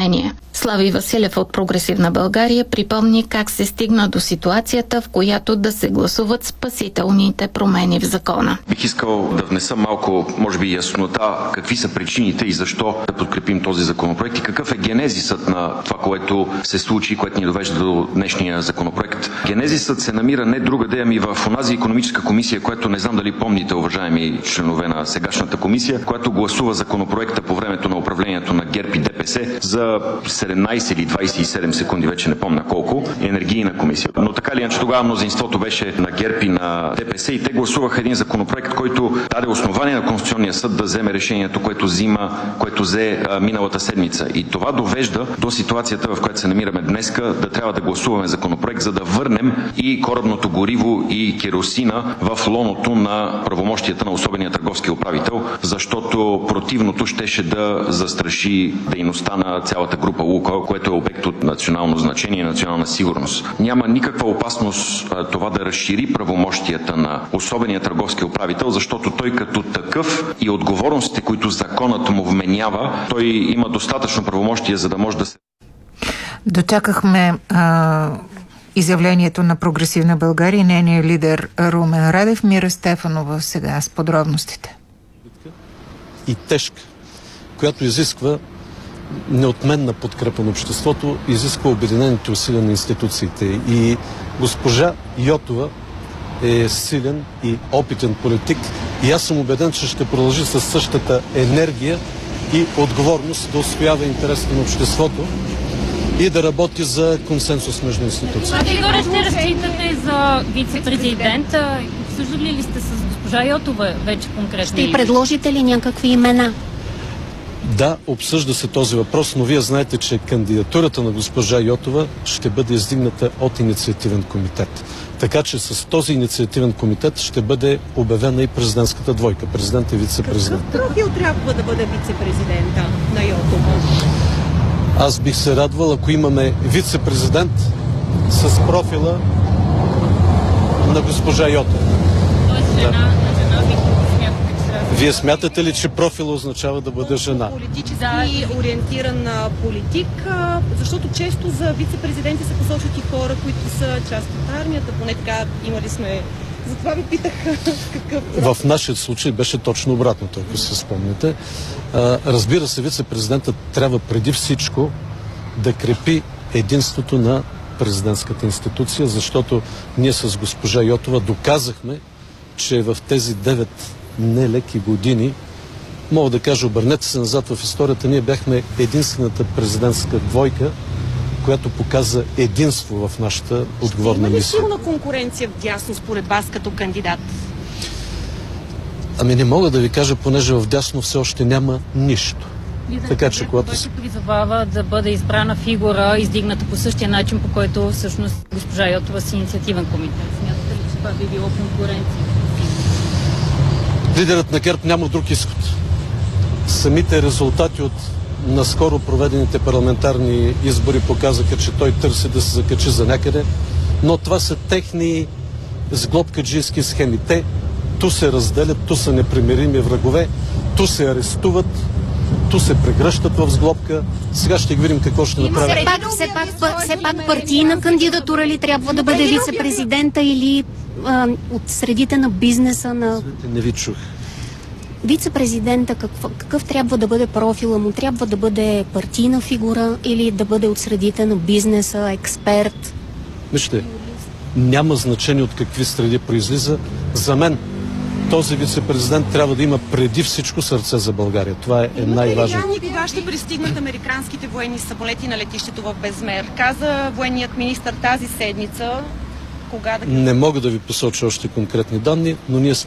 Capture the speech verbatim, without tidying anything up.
мнение. Слави Василев от Прогресивна България припомни как се стигна до ситуацията, в която да се гласуват спасителните промени в закона. Бих искал да внеса малко, може би, яснота какви са причините и защо да подкрепим този законопроект и какъв е генезисът на това, което се случи, което ни довежда до днешния законопроект. Генезисът се намира не другаде, ами в онази икономическа комисия, която не знам дали помните, уважаеми членове на сегашната комисия, която гласува законопроекта по времето на управлението на ГЕРБ и ДПС за седемнайсет или двайсет и седем секунди, вече не помня колко, енергийна комисия. Но така ли, че тогава мнозинството беше на ГЕРБ и на ДПС и те гласуваха един законопроект, който даде основание на Конституционния съд да вземе решението, което взима, което взе а, миналата седмица. И това довежда до ситуацията, в която се намираме днеска, да трябва да гласуваме законопроект, за да върнем и корабното гориво и керосина в лоното на правомощията на особения търговски управител, защото противното щеше да застраши дейността на цялата група Лукойл, което е обект от национално значение и национална сигурност. Няма никаква опасност а, това да разшири правомощията на особения търговски управител, защото той като такъв и отговорностите, които законът му вменява, той има достатъчно правомощия, за да може да се... Дочакахме а, изявлението на Прогресивна България и нейния лидер Румен Радев. Мира Стефанова сега с подробностите. И тежка, която изисква неотменна подкрепа на обществото, изисква обединените усилия на институциите. И госпожа Йотова е силен и опитен политик и аз съм убеден, че ще продължи със същата енергия и отговорност да отстоява интересите на обществото и да работи за консенсус между институциите. Кога ще разчитате за вице-президента? Обсъждали ли сте с госпожа Йотова вече конкретно? Ще предложите ли някакви имена? Да, обсъжда се този въпрос, но вие знаете, че кандидатурата на госпожа Йотова ще бъде издигната от инициативен комитет. Така че с този инициативен комитет ще бъде обявена и президентската двойка, президент и вице-президент. Какъв профил трябва да бъде вице-президента на Йотова? Аз бих се радвал, ако имаме вице-президент с профила на госпожа Йотова. Тоест жена, да. жена ви смятате, че трябва... Вие смятате ли, че профила означава да бъде жена? Политически да. Ориентиран политик, защото често за вице-президенти се посочват и хора, които са част от армията, поне така имали сме. Затова ви питах какъв... В нашия случай беше точно обратното, ако се спомняте. Разбира се, вице-президентът трябва преди всичко да крепи единството на президентската институция, защото ние с госпожа Йотова доказахме, че в тези девет нелеки години, мога да кажа, обърнете се назад в историята, ние бяхме единствената президентска двойка, която показа единство в нашата отговорна мисия. Има ли силна конкуренция вдясно според вас като кандидат? Ами не мога да ви кажа, понеже вдясно все още няма нищо. Лидерът така че когато се призовава да бъде избрана фигура, издигната по същия начин, по който всъщност госпожа Йотова с инициативен комитет. Смятате ли, че това би било конкуренция? Лидерът на ГЕРБ няма друг изход. Самите резултати от наскоро проведените парламентарни избори показаха, че той търси да се закачи за някъде, но това са техни сглобкаджийски схеми. Те ту се разделят, ту са непримирими врагове, ту се арестуват, ту се прегръщат в сглобка. Сега ще видим какво ще направят. Все пак, все пак, все пак партийна кандидатура ли трябва да бъде вице-президента или а, от средите на бизнеса на... Не ви чух. Вице-президента какъв, какъв трябва да бъде профила му? Трябва да бъде партийна фигура или да бъде от средите на бизнеса, експерт? Вижте, няма значение от какви среди произлиза. За мен този вице-президент трябва да има преди всичко сърце за България. Това е най-важното. Имате ли кога ще пристигнат американските военни самолети на летището в Безмер? Каза военният министър тази седмица. Кога да... Не мога да ви посоча още конкретни данни, но ние сме